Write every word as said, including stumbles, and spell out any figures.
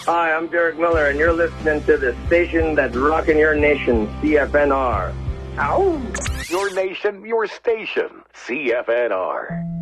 Hi, I'm Derek Miller, and you're listening to the station that's rocking your nation, C F N R. Ow! Your nation, your station, C F N R.